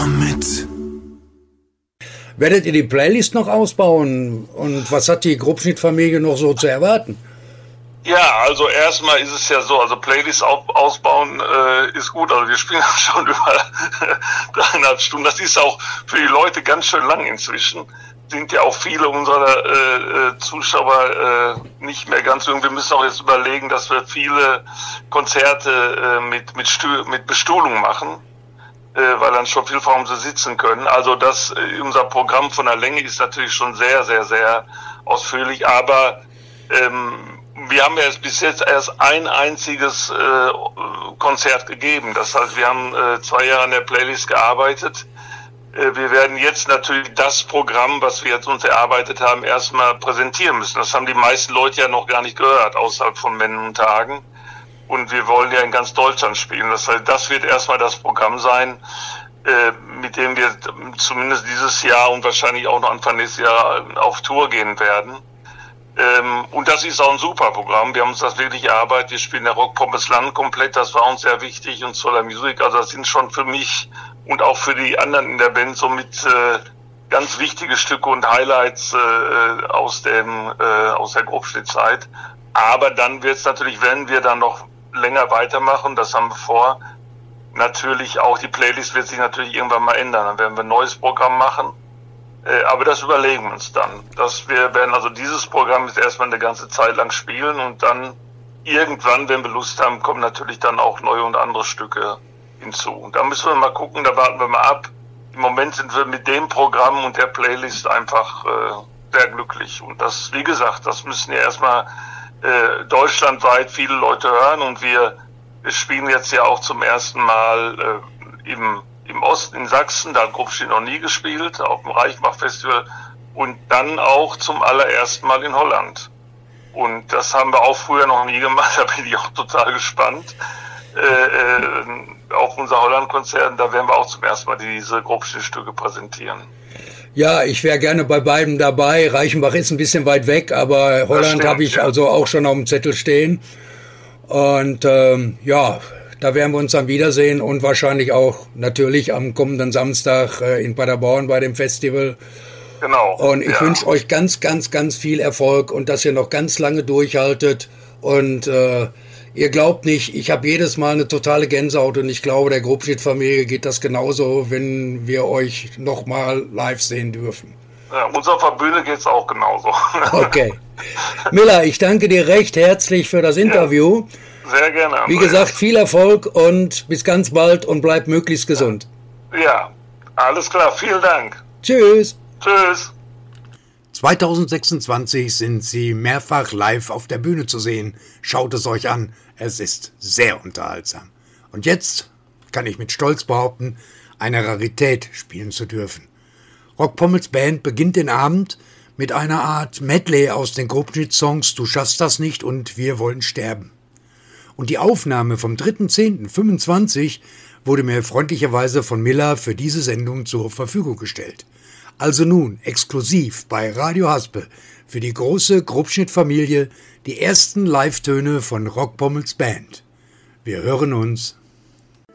mit. Werdet ihr die Playlist noch ausbauen? Und was hat die Grobschnittfamilie noch so zu erwarten? Ja, also erstmal ist es ja so, also Playlist ausbauen ist gut, also wir spielen schon über 3,5 Stunden, das ist auch für die Leute ganz schön lang inzwischen, sind ja auch viele unserer Zuschauer nicht mehr ganz jung, wir müssen auch jetzt überlegen, dass wir viele Konzerte mit Bestuhlung machen, weil dann schon viel Frauen so sitzen können, also unser Programm von der Länge ist natürlich schon sehr, sehr, sehr ausführlich, aber wir haben ja bis jetzt erst ein einziges Konzert gegeben. Das heißt, wir haben 2 Jahre an der Playlist gearbeitet. Wir werden jetzt natürlich das Programm, was wir jetzt uns erarbeitet haben, erstmal präsentieren müssen. Das haben die meisten Leute ja noch gar nicht gehört, außerhalb von Männern und Tagen. Und wir wollen ja in ganz Deutschland spielen. Das heißt, das wird erstmal das Programm sein, mit dem wir zumindest dieses Jahr und wahrscheinlich auch noch Anfang nächstes Jahr auf Tour gehen werden. Und das ist auch ein super Programm. Wir haben uns das wirklich erarbeitet. Wir spielen der Rock Pommes Land komplett. Das war uns sehr wichtig und Solar Music. Also das sind schon für mich und auch für die anderen in der Band somit ganz wichtige Stücke und Highlights aus der Grobschnittzeit. Aber dann wird es natürlich, wenn wir dann noch länger weitermachen, das haben wir vor, natürlich auch die Playlist wird sich natürlich irgendwann mal ändern. Dann werden wir ein neues Programm machen. Aber das überlegen wir uns dann. Wir werden also dieses Programm jetzt erstmal eine ganze Zeit lang spielen und dann irgendwann, wenn wir Lust haben, kommen natürlich dann auch neue und andere Stücke hinzu. Und da müssen wir mal gucken, da warten wir mal ab. Im Moment sind wir mit dem Programm und der Playlist einfach sehr glücklich. Und das, wie gesagt, das müssen ja erstmal deutschlandweit viele Leute hören und wir spielen jetzt ja auch zum ersten Mal im Osten, in Sachsen, da hat Grobschnitt noch nie gespielt, auf dem Reichenbach-Festival und dann auch zum allerersten Mal in Holland. Und das haben wir auch früher noch nie gemacht, da bin ich auch total gespannt. Auf unser Holland-Konzert, da werden wir auch zum ersten Mal diese Grobschnittstücke präsentieren. Ja, ich wäre gerne bei beiden dabei. Reichenbach ist ein bisschen weit weg, aber Holland habe ich also auch schon auf dem Zettel stehen. Und da werden wir uns dann wiedersehen und wahrscheinlich auch natürlich am kommenden Samstag in Paderborn bei dem Festival. Genau. Und ich wünsche euch ganz, ganz, ganz viel Erfolg und dass ihr noch ganz lange durchhaltet. Und ihr glaubt nicht, ich habe jedes Mal eine totale Gänsehaut und ich glaube, der Grobschnitt-Familie geht das genauso, wenn wir euch nochmal live sehen dürfen. Ja, uns auf der Bühne geht es auch genauso. Okay. Miller, ich danke dir recht herzlich für das Interview. Ja. Sehr gerne. Andreas. Wie gesagt, viel Erfolg und bis ganz bald und bleib möglichst gesund. Ja, alles klar. Vielen Dank. Tschüss. Tschüss. 2026 sind sie mehrfach live auf der Bühne zu sehen. Schaut es euch an. Es ist sehr unterhaltsam. Und jetzt kann ich mit Stolz behaupten, eine Rarität spielen zu dürfen. Rock Pommels Band beginnt den Abend mit einer Art Medley aus den Grobschnitt-Songs Du schaffst das nicht und Wir wollen sterben. Und die Aufnahme vom 3.10.25 wurde mir freundlicherweise von Miller für diese Sendung zur Verfügung gestellt. Also nun exklusiv bei Radio Haspel für die große Grobschnitt-Familie die ersten Live-Töne von Rock Pommels Band. Wir hören uns.